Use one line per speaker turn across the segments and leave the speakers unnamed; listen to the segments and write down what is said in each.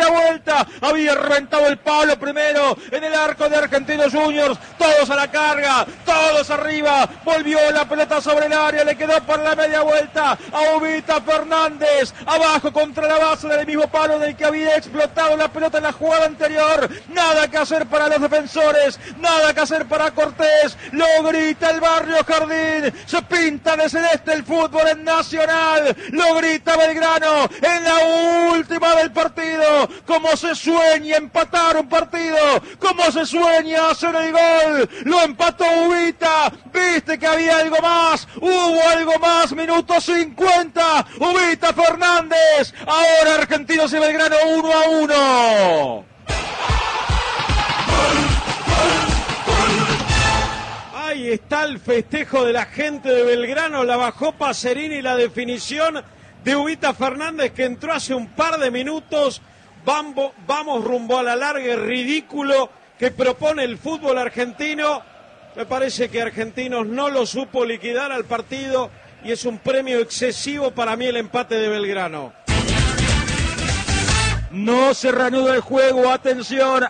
media vuelta, había reventado el palo primero en el arco de Argentinos Juniors, todos a la carga, todos arriba, volvió la pelota sobre el área, le quedó por la media vuelta a Ubita Fernández, abajo contra la base del mismo palo del que había explotado la pelota en la jugada anterior. Nada que hacer para los defensores, nada que hacer para Cortés, lo grita el Barrio Jardín, se pinta de celeste el fútbol en Nacional, lo grita Belgrano en la última del partido, como se sueña empatar un partido, como se sueña hacer el gol, lo empató Ubita, viste que había algo más, hubo algo más, minuto 50, Ubita Fernández, ahora Argentinos y Belgrano 1-1.
Ahí está el festejo de la gente de Belgrano, la bajó Pacerini, la definición de Ubita Fernández que entró hace un par de minutos. Vamos rumbo a la larga, ridículo que propone el fútbol argentino. Me parece que Argentinos no lo supo liquidar al partido y es un premio excesivo para mí el empate de Belgrano.
No se reanuda el juego, atención,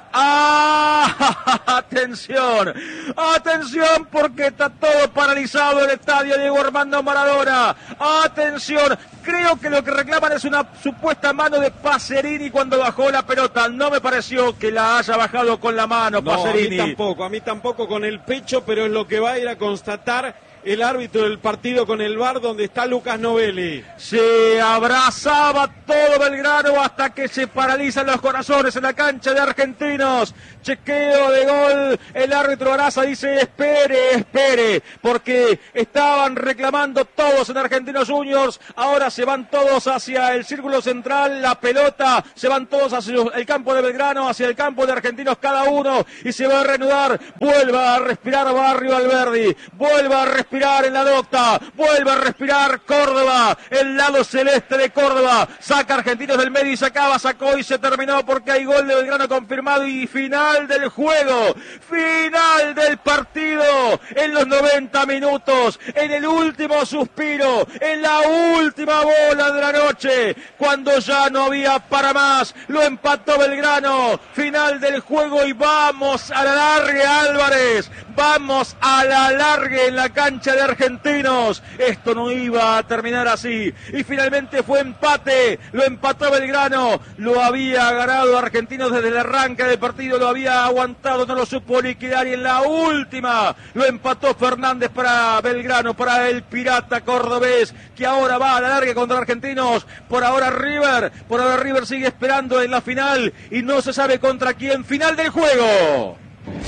atención, atención porque está todo paralizado el estadio Diego Armando Maradona, atención, creo que lo que reclaman es una supuesta mano de Pacerini cuando bajó la pelota, no me pareció que la haya bajado con la mano Pacerini.
A mí tampoco con el pecho, pero es lo que va a ir a constatar el árbitro del partido con el VAR donde está Lucas Novelli.
Se abrazaba todo Belgrano hasta que se paralizan los corazones en la cancha de Argentinos. Chequeo de gol, el árbitro Araza dice espere, porque estaban reclamando todos en Argentinos Juniors, ahora se van todos hacia el círculo central, la pelota, se van todos hacia el campo de Belgrano, hacia el campo de Argentinos cada uno, y se va a reanudar, vuelva a respirar Barrio Alberdi, vuelva a respirar en la docta, vuelve a respirar Córdoba, el lado celeste de Córdoba, saca Argentinos del medio y sacó y se terminó porque hay gol de Belgrano confirmado y final del juego, final del partido, en los 90 minutos, en el último suspiro, en la última bola de la noche, cuando ya no había para más, lo empató Belgrano, final del juego y vamos a la larga Álvarez, vamos a la larga en la cancha de Argentinos, esto no iba a terminar así, y finalmente fue empate, lo empató Belgrano, lo había ganado Argentinos desde el arranque del partido, lo había aguantado, no lo supo liquidar y en la última lo empató Fernández para Belgrano, para el pirata cordobés, que ahora va a la larga contra Argentinos, por ahora River sigue esperando en la final y no se sabe contra quién, final del juego.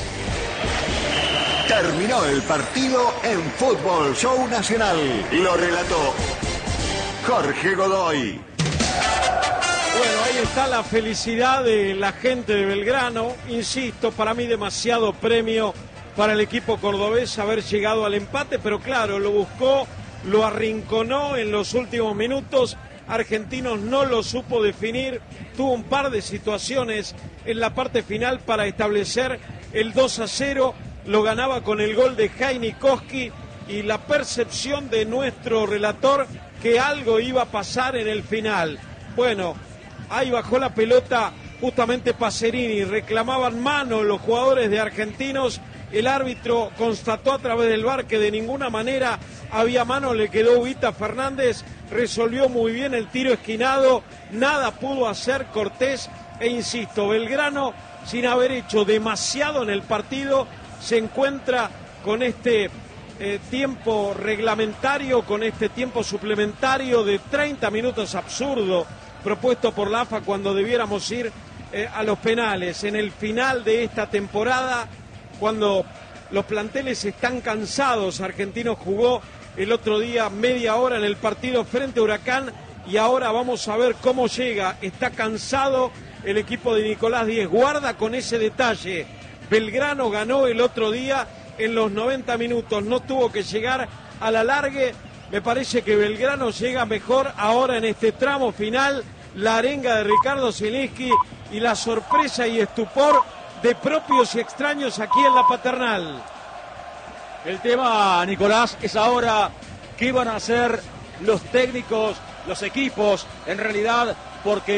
Terminó el partido en Fútbol Show Nacional. Lo relató Jorge Godoy.
Bueno, ahí está la felicidad de la gente de Belgrano. Insisto, para mí demasiado premio para el equipo cordobés haber llegado al empate, pero claro, lo buscó, lo arrinconó en los últimos minutos. Argentinos no lo supo definir, tuvo un par de situaciones en la parte final para establecer el 2-0, lo ganaba con el gol de Jaime Koski y la percepción de nuestro relator que algo iba a pasar en el final. Bueno, ahí bajó la pelota justamente Pacerini, reclamaban mano los jugadores de Argentinos, el árbitro constató a través del VAR que de ninguna manera había mano, le quedó Ubita Fernández, resolvió muy bien el tiro esquinado, nada pudo hacer Cortés e insisto, Belgrano sin haber hecho demasiado en el partido se encuentra con este tiempo reglamentario, con este tiempo suplementario de 30 minutos absurdo propuesto por la AFA cuando debiéramos ir a los penales en el final de esta temporada, cuando los planteles están cansados. Argentinos jugó el otro día media hora en el partido frente a Huracán y ahora vamos a ver cómo llega. Está cansado el equipo de Nicolás Díez, guarda con ese detalle. Belgrano ganó el otro día en los 90 minutos, no tuvo que llegar a la largue. Me parece que Belgrano llega mejor ahora en este tramo final. La arenga de Ricardo Zielinski y la sorpresa y estupor de propios y extraños aquí en la Paternal.
El tema, Nicolás, es ahora qué van a hacer los técnicos, los equipos, en realidad, porque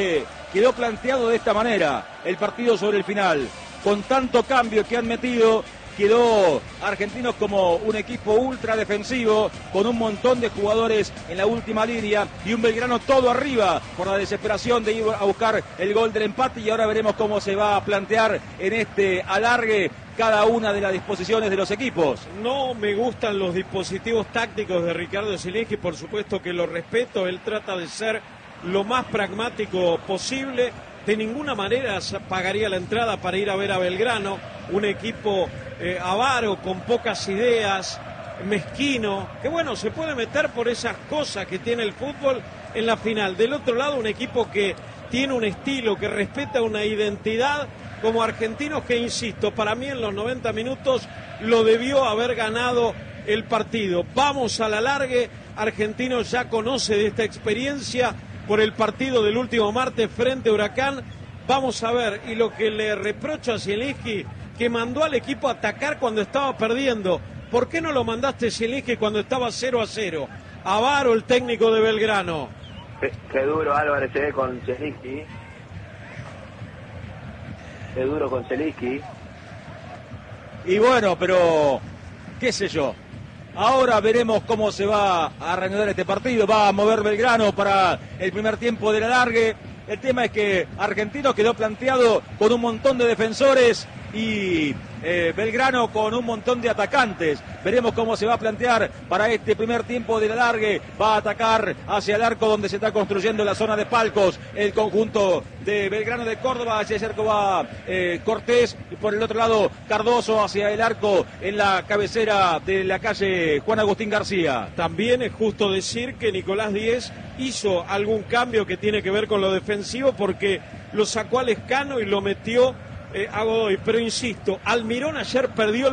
quedó planteado de esta manera el partido sobre el final. Con tanto cambio que han metido, quedó Argentinos como un equipo ultra defensivo, con un montón de jugadores en la última línea y un Belgrano todo arriba por la desesperación de ir a buscar el gol del empate. Y ahora veremos cómo se va a plantear en este alargue cada una de las disposiciones de los equipos.
No me gustan los dispositivos tácticos de Ricardo Zielinski, por supuesto que lo respeto, él trata de ser lo más pragmático posible. De ninguna manera pagaría la entrada para ir a ver a Belgrano, un equipo avaro, con pocas ideas, mezquino, que bueno, se puede meter por esas cosas que tiene el fútbol en la final. Del otro lado, un equipo que tiene un estilo, que respeta una identidad, como Argentinos, que insisto, para mí en los 90 minutos lo debió haber ganado el partido. Vamos a la largue, Argentinos ya conoce de esta experiencia por el partido del último martes frente a Huracán. Vamos a ver, y lo que le reprocho a Zielinski, que mandó al equipo a atacar cuando estaba perdiendo. ¿Por qué no lo mandaste, Zielinski, cuando estaba 0-0? Avaro, el técnico de Belgrano.
Qué duro, Álvarez, se ve con Zielinski. Qué duro con Zielinski.
Y bueno, pero qué sé yo. Ahora veremos cómo se va a reanudar este partido. Va a mover Belgrano para el primer tiempo del alargue. El tema es que Argentinos quedó planteado con un montón de defensores y Belgrano con un montón de atacantes. Veremos cómo se va a plantear para este primer tiempo del alargue. Va a atacar hacia el arco donde se está construyendo la zona de palcos el conjunto de Belgrano de Córdoba. Hacia ese arco va Cortés, y por el otro lado Cardoso hacia el arco en la cabecera de la calle Juan Agustín García.
También es justo decir que Nicolás Díez hizo algún cambio que tiene que ver con lo defensivo, porque lo sacó a Lescano y lo metió a Godoy. Pero insisto, Almirón ayer perdió el